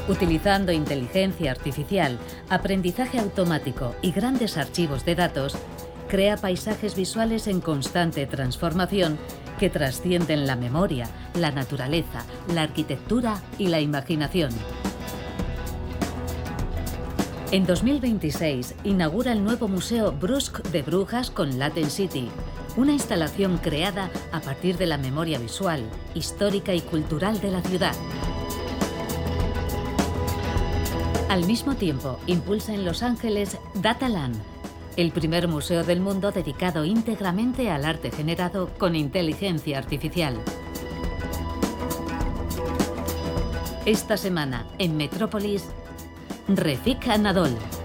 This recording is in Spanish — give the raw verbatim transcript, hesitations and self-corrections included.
Utilizando inteligencia artificial, aprendizaje automático y grandes archivos de datos, crea paisajes visuales en constante transformación que trascienden la memoria, la naturaleza, la arquitectura y la imaginación. En dos mil veintiséis inaugura el nuevo Museo Brusk de Brujas con Latent City, una instalación creada a partir de la memoria visual, histórica y cultural de la ciudad. Al mismo tiempo, impulsa en Los Ángeles Dataland, el primer museo del mundo dedicado íntegramente al arte generado con inteligencia artificial. Esta semana, en Metrópolis, Refik Anadol.